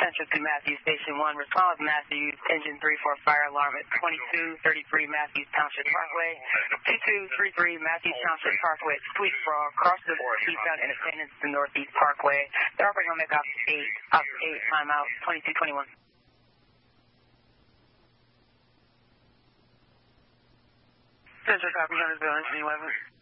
Central to Matthews Station 1. Respond with Matthews, engine 3-4 fire alarm at 2233 Matthews Township Parkway. 2233 Matthews Township Parkway at Sweet Frog. Cross the eastbound Independence to Northeast Parkway. They're operating on Mech Ops 8, time out 2221. Central copy, Huntersville, engine 11.